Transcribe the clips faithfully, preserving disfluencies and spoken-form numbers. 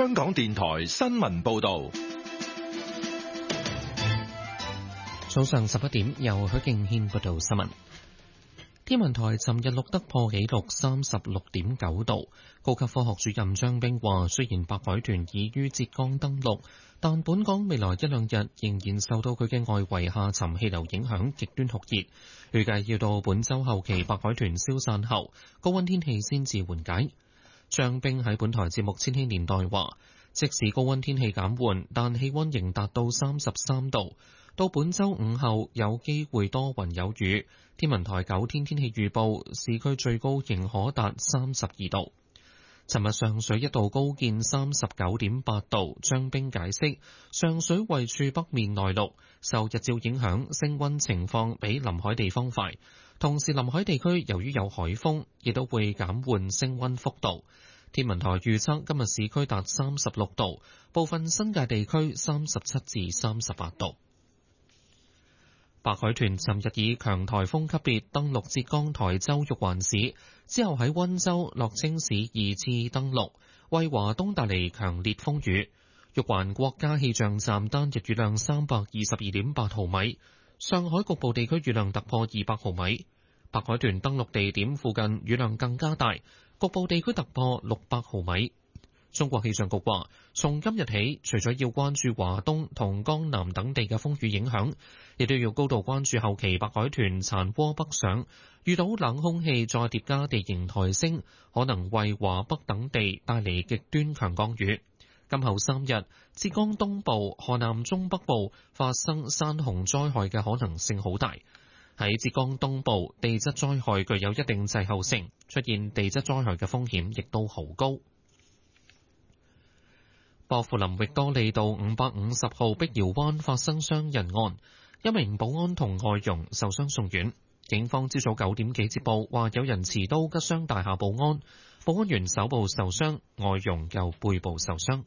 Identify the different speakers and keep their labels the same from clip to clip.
Speaker 1: 香港電台新聞報道。
Speaker 2: 早上十一點，由許敬軒報道新聞。天文台尋日錄得破紀錄三十六點九度。高級科學主任張冰話，雖然白海豚已於浙江登陸，但本港未來一兩日仍然受到佢嘅外圍下沉氣流影響，極端酷熱。預計要到本週後期白海豚消散後，高溫天氣先至緩解。張冰喺本台節目《千禧年代》話，即使高溫天氣減緩，但氣溫仍達到三十三度。到本週午後有機會多雲有雨。天文台九天天氣預報，市區最高仍可達三十二度。尋日上水一度高見三十九點八度。張冰解釋，上水位處北面內陸，受日照影響，升溫情況比臨海地方快。同時臨海地區由於有海風，亦都會減緩升溫幅度。天文台預測今日市區達三十六度，部分新界地區三十七至三十八度。白海豚尋日以強颱風級別登陸浙江台州玉環市，之後喺溫州、樂清市二次登陸，為華東帶嚟強烈風雨。玉環國家氣象站單日雨量三百二十二點八毫米，上海局部地區雨量突破二百毫米。白海豚登陸地點附近雨量更加大，局部地區突破六百毫米。中國氣象局話，從今日起，除咗要關注華東同江南等地嘅風雨影響，亦都要高度關注後期白海豚殘渦北上，遇到冷空氣再疊加地形抬升，可能為華北等地帶嚟極端強降雨。今後三日，浙江東部、河南中北部發生山洪災害嘅可能性好大。喺浙江東部，地質災害具有一定滯後性，出現地質災害嘅風險亦都好高。薄扶林域多利道五百五十號碧瑤灣發生傷人案，一名保安同外傭受傷送院。警方朝早九點幾接報，話有人持刀拮傷大廈保安，保安員手部受傷，外傭又背部受傷。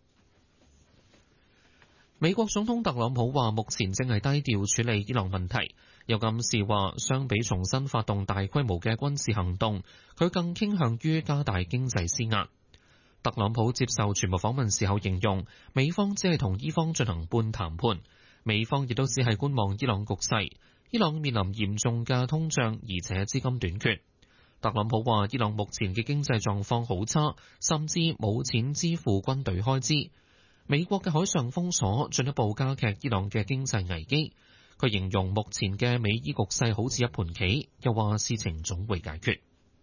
Speaker 2: 美國總統特朗普話，目前正係低調處理伊朗問題，又暗示話，相比重新發動大規模嘅軍事行動，佢更傾向於加大經濟施壓。特朗普接受傳媒訪問時候形容，美方只係同伊方進行半談判，美方亦都只係觀望伊朗局勢。伊朗面臨嚴重嘅通脹，而且資金短缺。特朗普話，伊朗目前嘅經濟狀況好差，甚至冇錢支付軍隊開支。美國嘅海上封鎖進一步加劇伊朗嘅經濟危機。佢形容目前嘅美伊局勢好似一盤棋，又話事情總會解決。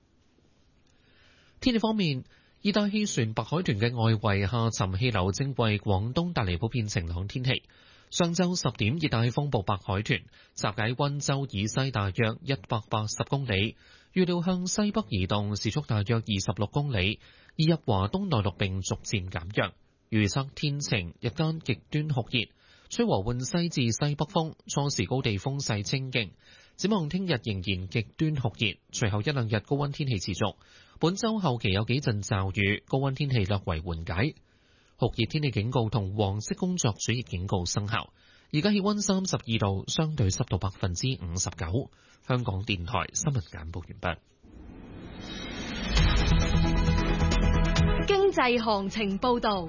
Speaker 2: 天氣方面，熱帶氣旋白海豚嘅外圍下沉氣流正為廣東帶嚟普遍晴朗天氣。上晝十點，熱帶風暴白海豚集喺溫州以西大約一百八十公里，預料向西北移動，時速大約二十六公里，移入華東內陸並逐漸減弱。預測天晴，日間極端酷熱，吹和緩西至西北風，初時高地風勢清勁。展望聽日仍然極端酷熱，隨後一兩日高溫天氣持續。本週後期有幾陣驟雨，高溫天氣略為緩解。酷熱天氣警告同黃色工作暑熱警告生效。而家氣溫三十二度，相對濕度百分之五十九。香港電台新聞簡報完畢。
Speaker 3: 經濟行情報導。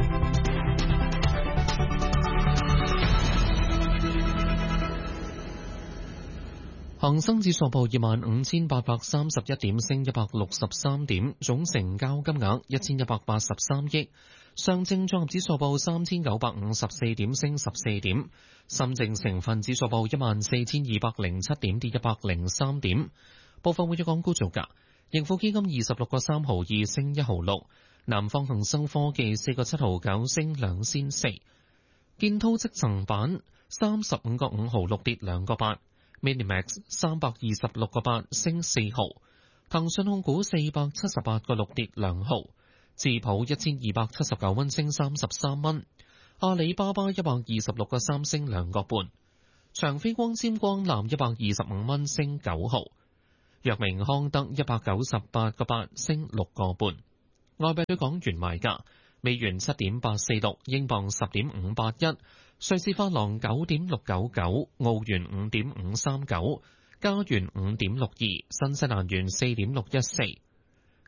Speaker 2: 恒生指數報二萬五千八百三十一點，升一百六十三點，總成交金額一千一百八十三億。上證綜合指數報三千九百五十四點，升十四點。深證成分指數報一萬四千二百零七點，跌一百零三點。部分匯率港股造價，盈富基金二十六個三毫二，升一毫六。南方恒生科技四個七毫九，升兩仙四。建滔積層板三十五個五毫六，跌兩個八。Minimax 三百二十六個八，升四毫。騰訊控股四百七十八個六，跌兩毫。智普一千二百七十九蚊，升三十三蚊。阿里巴巴一百二十六個三，升兩個半。長飛光纖光纜一百二十五蚊，升九毫。藥明康德一百九十八個八，升六個半。外幣對港元賣價：美元七點八四六，英鎊十點五八一，瑞士法郎九點六九九，澳元五點五三九，加元五點六二，新西蘭元四點六一四。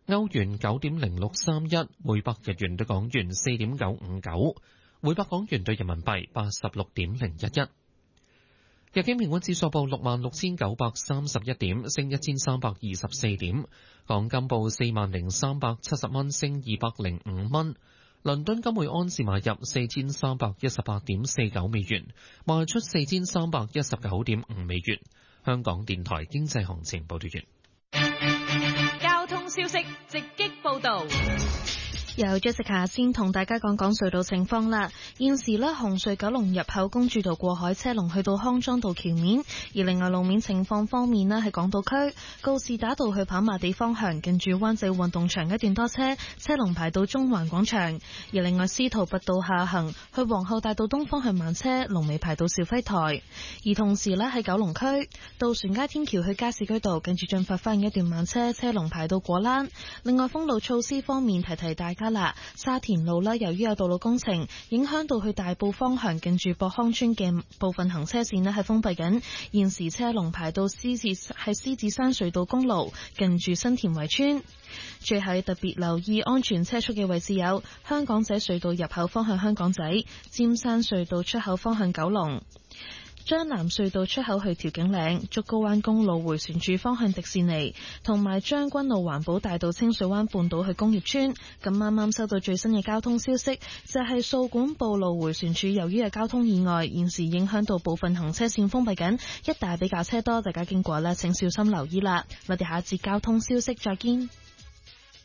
Speaker 2: 歐元九點零六三一，每百日元對港元四點九五九，每百港元對人民幣八十六點零一一。日經平均指數報六萬六千九百三十一點，升一千三百二十四點。港金報四萬零三百七十蚊，升二百零五蚊。倫敦金每安士買入四千三百一十八點四九美元，賣出四千三百一十九點五美元。香港電台經濟行情報道完。
Speaker 3: 交通消息直擊報道。
Speaker 4: 由 Jessica 先同大家講講隧道情況啦。現時呢，紅隧九龍入口公主道過海車龍去到康莊道橋面，而另外路面情況方面呢，喺港島區告士打道去跑馬地方向，近住灣仔運動場一段多車，車龍排到中環廣場。而另外司徒拔道下行去皇后大道東方向慢車，龍尾排到肇輝台。而同時呢，喺九龍區渡船街天橋去加士居道，近住進發花園一段慢車，車龍排到果欄。另外封路措施方面，提提大家啦，沙田路啦，由於有道路工程，影響到去大埔方向近住博康村嘅部分行車線咧係封閉緊，現時車龍排到獅子喺獅子山隧道公路近住新田圍村。最後特別留意安全車速嘅位置有香港仔隧道入口方向香港仔、尖山隧道出口方向九龍、將南隧道出口去調景嶺、竹篙灣公路迴旋處方向迪士尼，同埋將軍澳環保大道清水灣半島去工業村。咁啱啱收到最新嘅交通消息，就係掃管埔路迴旋處由於有交通意外，現時影響到部分行車線封閉緊，一帶比較車多，大家經過呢請小心留意啦。我哋下一節交通消息再見。